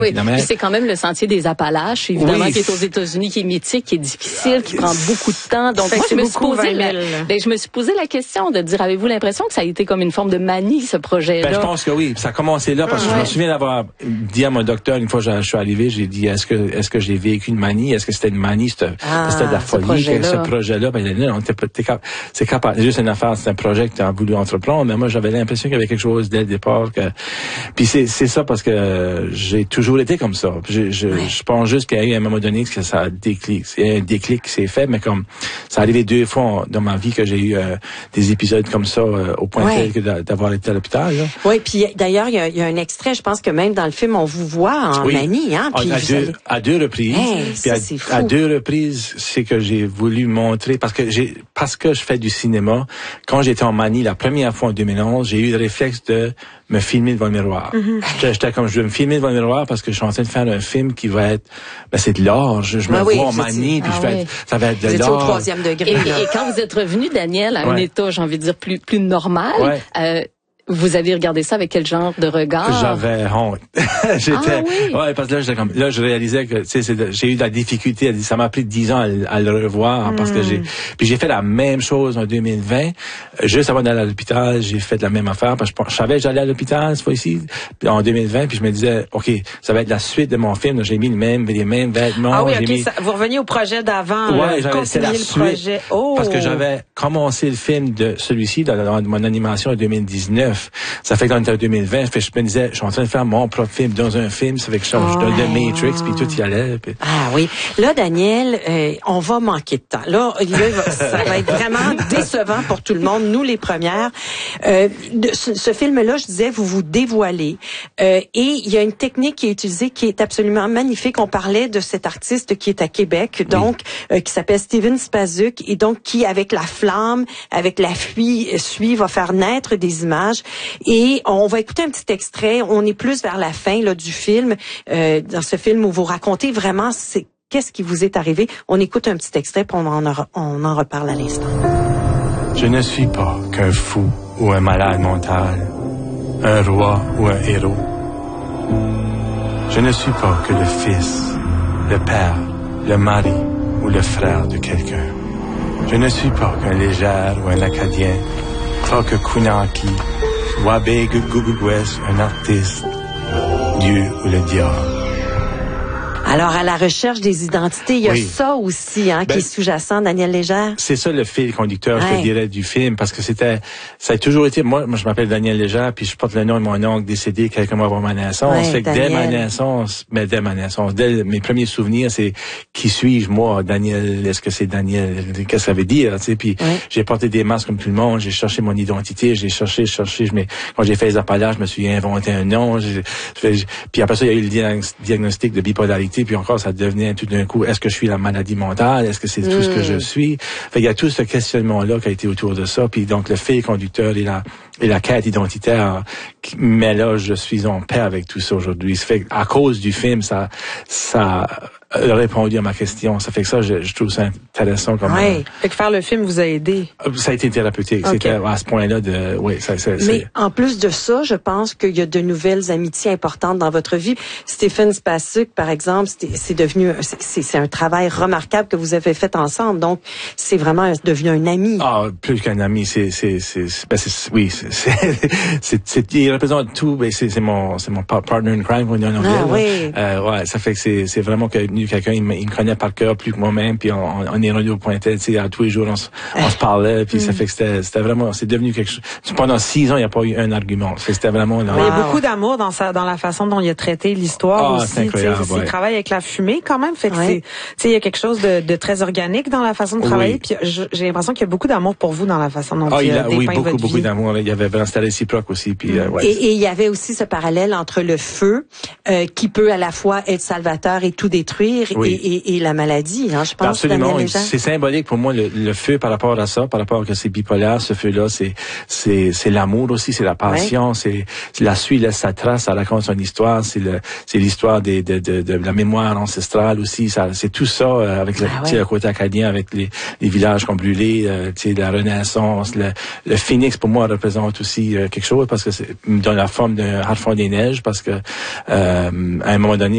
Oui, puis c'est quand même le sentier des Appalaches, évidemment, qui est aux États-Unis, qui est mythique, qui est difficile, qui prend beaucoup de temps. Donc moi, je me suis posé la question de dire, avez-vous l'impression que ça a été comme une forme de manie, ce projet-là? Ben, je pense que oui. Ça a commencé là, parce que je me souviens d'avoir dit à mon docteur, une fois que je suis arrivé, j'ai dit, est-ce que j'ai vécu une manie? Est-ce que c'était une manie? C'était de la folie, ce projet-là. Ben, non, c'est capable. C'est juste une affaire, c'est un projet que tu as voulu entreprendre, mais moi, j'avais l'impression qu'il y avait quelque chose dès le départ puis c'est ça parce que j'ai toujours été comme ça. Je pense juste qu'il y a eu un moment donné que ça a déclic. C'est un déclic qui s'est fait, mais comme ça arrivé 2 fois dans ma vie que j'ai eu des épisodes comme ça au point tel que d'avoir été à l'hôpital. Là. Oui, puis d'ailleurs il y a un extrait. Je pense que même dans le film on vous voit en manie, hein. Puis à deux reprises. Puis à 2 reprises, c'est que j'ai voulu montrer parce que je fais du cinéma. Quand j'étais en manie la première fois en 2011, j'ai eu le réflexe de me filmer devant le miroir. J'étais comme, je veux me filmer devant le miroir parce que je suis en train de faire un film qui va être, c'est de l'art. Je me vois en manie, puis ça va être de l'art. Vous étiez au 3e degré. Et quand vous êtes revenu, Daniel, à un état, j'ai envie de dire, plus normal, vous avez regardé ça avec quel genre de regard? J'avais honte. Parce que là, je réalisais que, j'ai eu de la difficulté. Ça m'a pris 10 ans à le revoir parce que j'ai fait la même chose en 2020. Juste avant d'aller à l'hôpital, j'ai fait la même affaire parce que je savais que j'allais à l'hôpital cette fois-ci, en 2020, puis je me disais, OK, ça va être la suite de mon film. J'ai mis les mêmes vêtements. Ah oui, vous reveniez au projet d'avant. C'est la suite. Parce que j'avais commencé le film de celui-ci dans mon animation en 2019. Ça fait que dans 2020, je me disais, je suis en train de faire mon propre film dans un film, ça fait que je donne The Matrix, puis tout y allait. Puis... Ah oui. Là, Daniel, on va manquer de temps. Là, ça va être vraiment décevant pour tout le monde, nous les premières. Ce film-là, je disais, vous dévoilez. Et il y a une technique qui est utilisée qui est absolument magnifique. On parlait de cet artiste qui est à Québec, donc, qui s'appelle Steven Spazuk, et donc qui, avec la flamme, avec la suie, va faire naître des images. Et on va écouter un petit extrait. On est plus vers la fin du film, dans ce film où vous racontez vraiment qu'est-ce qui vous est arrivé. On écoute un petit extrait, puis on en reparle à l'instant. Je ne suis pas qu'un fou ou un malade mental, un roi ou un héros. Je ne suis pas que le fils, le père, le mari ou le frère de quelqu'un. Je ne suis pas qu'un légère ou un acadien, pas que Kunaki, Wabe Gugugwes, un artiste, Dieu ou le diable. Alors, à la recherche des identités, il y a ça aussi, qui est sous-jacent, Daniel Légère. C'est ça le fil conducteur, je te dirais, du film, parce que ça a toujours été, moi je m'appelle Daniel Légère, puis je porte le nom de mon oncle décédé quelques mois avant ma naissance. Fait que dès ma naissance, dès mes premiers souvenirs, c'est qui suis-je, moi, Daniel, est-ce que c'est Daniel, qu'est-ce que ça veut dire, tu sais, puis j'ai porté des masques comme tout le monde, j'ai cherché mon identité, j'ai cherché, quand j'ai fait les Appalaches, je me suis inventé un nom, puis après ça, il y a eu le diagnostic de bipolarité. Puis encore, ça devenait tout d'un coup, est-ce que je suis la maladie mentale? Est-ce que c'est tout ce que je suis? Fait il y a tout ce questionnement-là qui a été autour de ça. Puis donc, le fil conducteur et la quête identitaire. Mais là, je suis en paix avec tout ça aujourd'hui. Ça fait à cause du film, ça a répondu à ma question. Ça fait que ça, je trouve ça intéressant. Fait que faire le film vous a aidé. Ça a été thérapeutique. Okay. C'était à ce point-là Mais en plus de ça, je pense qu'il y a de nouvelles amitiés importantes dans votre vie. Steven Spazuk, par exemple, c'est un travail remarquable que vous avez fait ensemble. Donc, c'est vraiment devenu un ami. Ah, plus qu'un ami, il représente tout. C'est mon partner in crime, on dit en anglais. Ça fait que c'est vraiment quelqu'un, il me connaît par cœur plus que moi-même, puis on est rendu au point tel, tu sais, tous les jours on se parlait, puis ça fait que c'était vraiment, c'est devenu quelque chose. Pendant 6 ans, il n'y a pas eu un argument. C'était vraiment. Il y a beaucoup d'amour dans la façon dont il a traité l'histoire aussi. C'est incroyable. Il travaille avec la fumée quand même, fait que il y a quelque chose de très organique dans la façon de travailler. Puis j'ai l'impression qu'il y a beaucoup d'amour pour vous dans la façon dont il a dépeint votre vie. Beaucoup d'amour. Il y avait c'était réciproque aussi. Puis et il y avait aussi ce parallèle entre le feu qui peut à la fois être salvateur et tout détruire et la maladie, je pense. Absolument. C'est symbolique pour moi le feu par rapport à ça, par rapport que c'est bipolaire, ce feu-là, c'est l'amour aussi, c'est la passion, c'est la suie laisse sa trace, ça raconte son histoire, c'est l'histoire de la mémoire ancestrale aussi, c'est tout ça avec le côté acadien, avec les villages qu'on brûlait, la Renaissance, le phénix pour moi représente aussi quelque chose parce que c'est dans la forme d'un harfang des neiges parce que à un moment donné